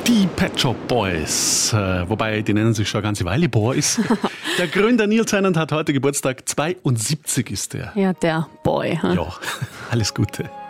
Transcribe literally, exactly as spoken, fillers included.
Die Pet Shop Boys, äh, wobei die nennen sich schon eine ganze Weile Boys. Der Gründer Neil Tennant hat heute Geburtstag, zweiundsiebzig ist der. Ja, der Boy. Hm? Ja, alles Gute.